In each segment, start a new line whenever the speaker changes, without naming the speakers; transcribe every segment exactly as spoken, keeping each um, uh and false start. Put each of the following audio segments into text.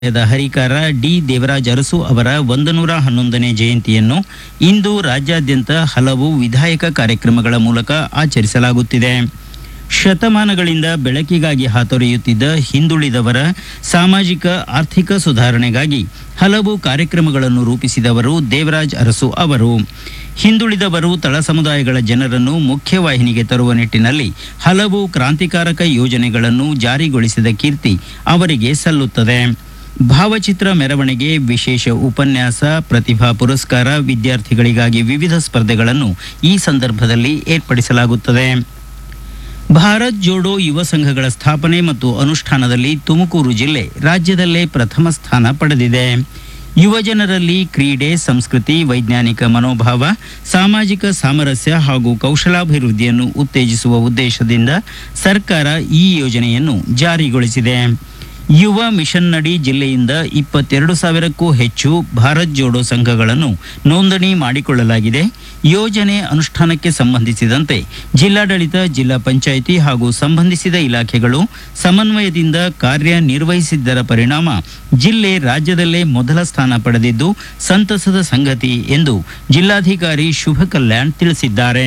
The ಹರಿಕಾರ D Devaraja Arasu ಅವರ ಒಂದನೂರ ಹನ್ನೊಂದನೇ ಜಯಂತಿಯನ್ನು ಇಂದು ರಾಜ್ಯಾದ್ಯಂತ ಹಲವು ವಿಧಾಯಕ ಕಾರ್ಯಕ್ರಮಗಳ ಮೂಲಕ ಆಚರಿಸಲಾಗುತ್ತಿದೆ. ಶತಮಾನಗಳಿಂದ ಬೆಳಕಿಗಾಗಿ ಹಾತೊರೆಯುತ್ತಿದ್ದ ಹಿಂದುಳಿದವರ ಸಾಮಾಜಿಕ ಆರ್ಥಿಕ ಸುಧಾರಣೆಗಾಗಿ ಹಲವು ಕಾರ್ಯಕ್ರಮಗಳನ್ನು ರೂಪಿಸಿದವರು ದೇವರಾಜ ಅರಸು ಅವರು. ಹಿಂದುಳಿದವರು ತಳ ಸಮುದಾಯಗಳ ಜನರನ್ನು ಮುಖ್ಯವಾಹಿನಿಗೆ ತರುವ ನಿಟ್ಟಿನಲ್ಲಿ ಹಲವು ಕ್ರಾಂತಿಕಾರಕ ಯೋಜನೆಗಳನ್ನು ಜಾರಿಗೊಳಿಸಿದ ಕೀರ್ತಿ ಅವರಿಗೆ ಸಲ್ಲುತ್ತದೆ. ಭಾವಚಿತ್ರ ಮೆರವಣಿಗೆ, ವಿಶೇಷ ಉಪನ್ಯಾಸ, ಪ್ರತಿಭಾ ಪುರಸ್ಕಾರ, ವಿದ್ಯಾರ್ಥಿಗಳಿಗಾಗಿ ವಿವಿಧ ಸ್ಪರ್ಧೆಗಳನ್ನು ಈ ಸಂದರ್ಭದಲ್ಲಿ ಏರ್ಪಡಿಸಲಾಗುತ್ತದೆ. ಭಾರತ್ ಜೋಡೋ ಯುವ ಸಂಘಗಳ ಸ್ಥಾಪನೆ ಮತ್ತು ಅನುಷ್ಠಾನದಲ್ಲಿ ತುಮಕೂರು ಜಿಲ್ಲೆ ರಾಜ್ಯದಲ್ಲೇ ಪ್ರಥಮ ಸ್ಥಾನ ಪಡೆದಿದೆ. ಯುವಜನರಲ್ಲಿ ಕ್ರೀಡೆ, ಸಂಸ್ಕೃತಿ, ವೈಜ್ಞಾನಿಕ ಮನೋಭಾವ, ಸಾಮಾಜಿಕ ಸಾಮರಸ್ಯ ಹಾಗೂ ಕೌಶಲಾಭಿವೃದ್ಧಿಯನ್ನು ಉತ್ತೇಜಿಸುವ ಉದ್ದೇಶದಿಂದ ಸರ್ಕಾರ ಈ ಯೋಜನೆಯನ್ನು ಜಾರಿಗೊಳಿಸಿದೆ. ಯುವ ಮಿಷನ್ನಡಿ ಜಿಲ್ಲೆಯಿಂದ ಇಪ್ಪತ್ತೆರಡು ಸಾವಿರಕ್ಕೂ ಹೆಚ್ಚು ಭಾರತ್ ಜೋಡೋ ಸಂಘಗಳನ್ನು ನೋಂದಣಿ ಮಾಡಿಕೊಳ್ಳಲಾಗಿದೆ. ಯೋಜನೆ ಅನುಷ್ಠಾನಕ್ಕೆ ಸಂಬಂಧಿಸಿದಂತೆ ಜಿಲ್ಲಾಡಳಿತ, ಜಿಲ್ಲಾ ಪಂಚಾಯಿತಿ ಹಾಗೂ ಸಂಬಂಧಿಸಿದ ಇಲಾಖೆಗಳು ಸಮನ್ವಯದಿಂದ ಕಾರ್ಯನಿರ್ವಹಿಸಿದ್ದರ ಪರಿಣಾಮ ಜಿಲ್ಲೆ ರಾಜ್ಯದಲ್ಲೇ ಮೊದಲ ಸ್ಥಾನ ಪಡೆದಿದ್ದು ಸಂತಸದ ಸಂಗತಿ ಎಂದು ಜಿಲ್ಲಾಧಿಕಾರಿ ಶುಭ ಕಲ್ಯಾಣ್ ತಿಳಿಸಿದ್ದಾರೆ.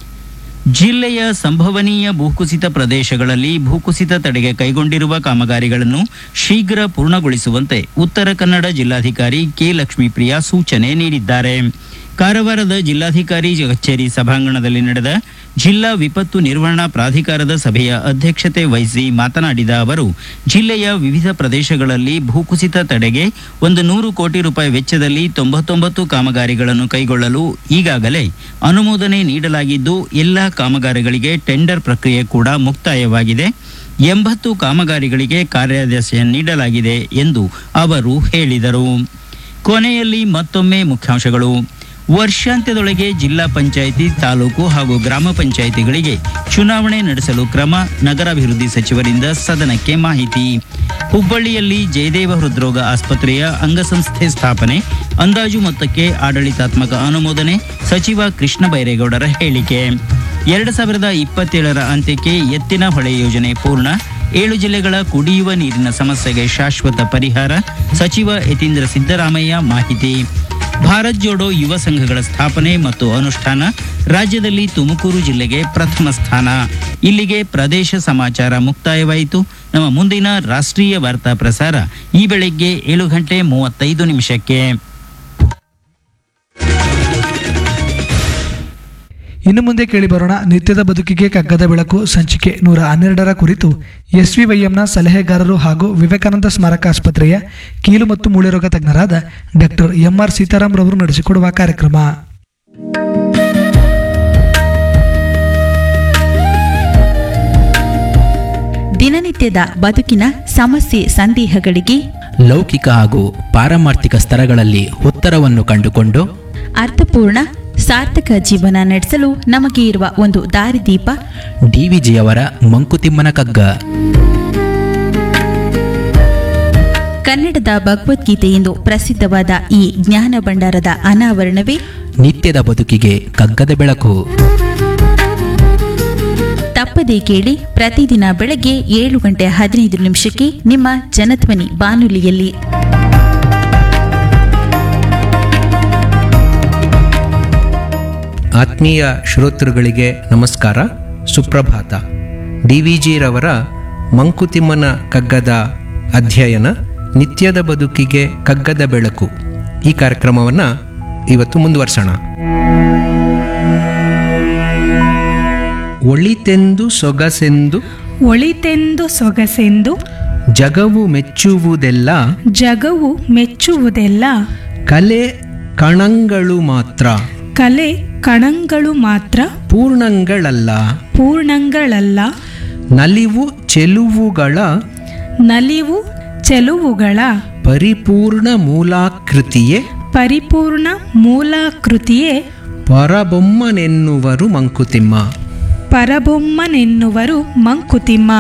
ಜಿಲ್ಲೆಯ ಸಂಭವನೀಯ ಭೂಕುಸಿತ ಪ್ರದೇಶಗಳಲ್ಲಿ ಭೂಕುಸಿತ ತಡೆಗೆ ಕೈಗೊಂಡಿರುವ ಕಾಮಗಾರಿಗಳನ್ನು ಶೀಘ್ರ ಪೂರ್ಣಗೊಳಿಸುವಂತೆ ಉತ್ತರ ಕನ್ನಡ ಜಿಲ್ಲಾಧಿಕಾರಿ ಕೆ ಲಕ್ಷ್ಮೀಪ್ರಿಯಾ ಸೂಚನೆ ನೀಡಿದ್ದಾರೆ. ಕಾರವಾರದ ಜಿಲ್ಲಾಧಿಕಾರಿ ಕಚೇರಿ ಸಭಾಂಗಣದಲ್ಲಿ ನಡೆದ ಜಿಲ್ಲಾ ವಿಪತ್ತು ನಿರ್ವಹಣಾ ಪ್ರಾಧಿಕಾರದ ಸಭೆಯ ಅಧ್ಯಕ್ಷತೆ ವಹಿಸಿ ಮಾತನಾಡಿದ ಅವರು, ಜಿಲ್ಲೆಯ ವಿವಿಧ ಪ್ರದೇಶಗಳಲ್ಲಿ ಭೂಕುಸಿತ ತಡೆಗೆ ಒಂದು ನೂರು ಕೋಟಿ ರೂಪಾಯಿ ವೆಚ್ಚದಲ್ಲಿ ತೊಂಬತ್ತೊಂಬತ್ತು ಕಾಮಗಾರಿಗಳನ್ನು ಕೈಗೊಳ್ಳಲು ಈಗಾಗಲೇ ಅನುಮೋದನೆ ನೀಡಲಾಗಿದ್ದು, ಎಲ್ಲ ಕಾಮಗಾರಿಗಳಿಗೆ ಟೆಂಡರ್ ಪ್ರಕ್ರಿಯೆ ಕೂಡ ಮುಕ್ತಾಯವಾಗಿದೆ. ಎಂಬತ್ತು ಕಾಮಗಾರಿಗಳಿಗೆ ಕಾರ್ಯಾದೇಶ ನೀಡಲಾಗಿದೆ ಎಂದು ಅವರು ಹೇಳಿದರು. ಕೊನೆಯಲ್ಲಿ ಮತ್ತೊಮ್ಮೆ ಮುಖ್ಯಾಂಶಗಳು. ವರ್ಷಾಂತ್ಯದೊಳಗೆ ಜಿಲ್ಲಾ ಪಂಚಾಯಿತಿ, ತಾಲೂಕು ಹಾಗೂ ಗ್ರಾಮ ಪಂಚಾಯಿತಿಗಳಿಗೆ ಚುನಾವಣೆ ನಡೆಸಲು ಕ್ರಮ, ನಗರಾಭಿವೃದ್ಧಿ ಸಚಿವರಿಂದ ಸದನಕ್ಕೆ ಮಾಹಿತಿ. ಹುಬ್ಬಳ್ಳಿಯಲ್ಲಿ ಜಯದೇವ ಹೃದ್ರೋಗ ಆಸ್ಪತ್ರೆಯ ಅಂಗಸಂಸ್ಥೆ ಸ್ಥಾಪನೆ, ಅಂದಾಜು ಮೊತ್ತಕ್ಕೆ ಆಡಳಿತಾತ್ಮಕ ಅನುಮೋದನೆ, ಸಚಿವ ಕೃಷ್ಣ ಬೈರೇಗೌಡರ ಹೇಳಿಕೆ. ಎರಡು ಸಾವಿರದ ಇಪ್ಪತ್ತೇಳರ ಅಂತ್ಯಕ್ಕೆ ಎತ್ತಿನ ಹೊಳೆ ಯೋಜನೆ ಪೂರ್ಣ, ಏಳು ಜಿಲ್ಲೆಗಳ ಕುಡಿಯುವ ನೀರಿನ ಸಮಸ್ಯೆಗೆ ಶಾಶ್ವತ ಪರಿಹಾರ, ಸಚಿವ ಯತೀಂದ್ರ ಸಿದ್ದರಾಮಯ್ಯ ಮಾಹಿತಿ. ಭಾರತ್ ಜೋಡೋ ಯುವ ಸಂಘಗಳ ಸ್ಥಾಪನೆ ಮತ್ತು ಅನುಷ್ಠಾನ, ರಾಜ್ಯದಲ್ಲಿ ತುಮಕೂರು ಜಿಲ್ಲೆಗೆ ಪ್ರಥಮ ಸ್ಥಾನ. ಇಲ್ಲಿಗೆ ಪ್ರದೇಶ ಸಮಾಚಾರ ಮುಕ್ತಾಯವಾಯಿತು. ನಮ್ಮ ಮುಂದಿನ ರಾಷ್ಟ್ರೀಯ ವಾರ್ತಾ ಪ್ರಸಾರ ಈ ಬೆಳಗ್ಗೆ ಏಳು ಗಂಟೆ ಮೂವತ್ತೈದು ನಿಮಿಷಕ್ಕೆ.
ಇನ್ನು ಮುಂದೆ ಕೇಳಿ ಬರೋಣ ನಿತ್ಯದ ಬದುಕಿಗೆ ಕಗ್ಗದ ಬೆಳಕು ಸಂಚಿಕೆ ನೂರ ಹನ್ನೆರಡರ ಕುರಿತು ಎಸ್ವಿವೈಎಂನ ಸಲಹೆಗಾರರು ಹಾಗೂ ವಿವೇಕಾನಂದ ಸ್ಮಾರಕ ಆಸ್ಪತ್ರೆಯ ಕೀಲು ಮತ್ತು ಮೂಳೆ ರೋಗ ತಜ್ಞರಾದ ಡಾಕ್ಟರ್ ಎಂಆರ್ ಸೀತಾರಾಮ್ ರವರು ನಡೆಸಿಕೊಡುವ ಕಾರ್ಯಕ್ರಮ.
ದಿನನಿತ್ಯದ ಬದುಕಿನ ಸಮಸ್ಯೆ ಸಂದೇಹಗಳಿಗೆ
ಲೌಕಿಕ ಹಾಗೂ ಪಾರಮಾರ್ಥಿಕ ಸ್ತರಗಳಲ್ಲಿ ಉತ್ತರವನ್ನು ಕಂಡುಕೊಂಡು
ಅರ್ಥಪೂರ್ಣ ಸಾರ್ಥಕ ಜೀವನ ನಡೆಸಲು ನಮಗೆ ಇರುವ ಒಂದು ದಾರಿದೀಪ
ಡಿವಿಜಿಯವರ ಮಂಕುತಿಮ್ಮನ ಕಗ್ಗ.
ಕನ್ನಡದ ಭಗವದ್ಗೀತೆ ಎಂದು ಪ್ರಸಿದ್ಧವಾದ ಈ ಜ್ಞಾನ ಭಂಡಾರದ ಅನಾವರಣವೇ
ನಿತ್ಯದ ಬದುಕಿಗೆ ಕಗ್ಗದ ಬೆಳಕು.
ತಪ್ಪದೇ ಕೇಳಿ, ಪ್ರತಿದಿನ ಬೆಳಗ್ಗೆ ಏಳು ಗಂಟೆ ಹದಿನೈದು ನಿಮಿಷಕ್ಕೆ ನಿಮ್ಮ ಜನಧ್ವನಿ ಬಾನುಲಿಯಲ್ಲಿ.
ಆತ್ಮೀಯ ಶ್ರೋತೃಗಳಿಗೆ ನಮಸ್ಕಾರ, ಸುಪ್ರಭಾತ. ಡಿ ವಿ ಜಿರವರ ಮಂಕುತಿಮ್ಮನ ಕಗ್ಗದ ಅಧ್ಯಯನ ನಿತ್ಯದ ಬದುಕಿಗೆ ಕಗ್ಗದ ಬೆಳಕು ಈ ಕಾರ್ಯಕ್ರಮವನ್ನು ಇವತ್ತು ಮುಂದುವರ್ಸೋಣ. ಒಳಿತೆಂದು ಸೊಗಸೆಂದು
ಒಳಿತೆಂದು ಸೊಗಸೆಂದು
ಜಗವು ಮೆಚ್ಚುವುದೆಲ್ಲ
ಜಗವು ಮೆಚ್ಚುವುದೆಲ್ಲ
ಕಲೆ ಕಣಂಗಳು ಮಾತ್ರ
ಕಲೆ ಕಣಂಗಳು ಮಾತ್ರ
ಪೂರ್ಣಂಗಳಲ್ಲ
ಪೂರ್ಣಂಗಳಲ್ಲ
ನಲಿವು ಚೆಲುವುಗಳ
ನಲಿವು ಚೆಲುವುಗಳ
ಪರಿಪೂರ್ಣ ಮೂಲಾಕೃತಿಯೇ
ಪರಿಪೂರ್ಣ ಮೂಲಾಕೃತಿಯೇ
ಪರಬೊಮ್ಮನೆನ್ನುವರು ಮಂಕುತಿಮ್ಮ
ಪರಬೊಮ್ಮನೆನ್ನುವರು ಮಂಕುತಿಮ್ಮ.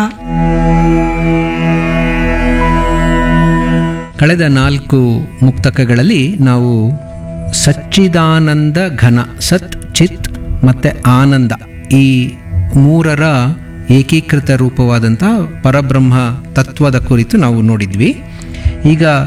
ಕಳೆದ ನಾಲ್ಕು ಮುಕ್ತಕಗಳಲ್ಲಿ ನಾವು ಸಚ್ಚಿದಾನಂದ ಘನ, ಸತ್, ಚಿತ್ ಮತ್ತು ಆನಂದ ಈ ಮೂರರ ಏಕೀಕೃತ ರೂಪವಾದಂಥ ಪರಬ್ರಹ್ಮ ತತ್ವದ ಕುರಿತು ನಾವು ನೋಡಿದ್ವಿ. ಈಗ